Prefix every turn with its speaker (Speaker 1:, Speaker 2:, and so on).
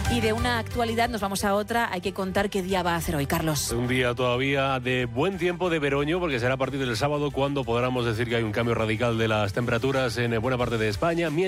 Speaker 1: Y de una actualidad nos vamos a otra. Hay que contar qué día va a hacer hoy, Carlos.
Speaker 2: Un día todavía de buen tiempo de veroño, porque será a partir del sábado cuando podamos decir que hay un cambio radical de las temperaturas en buena parte de España.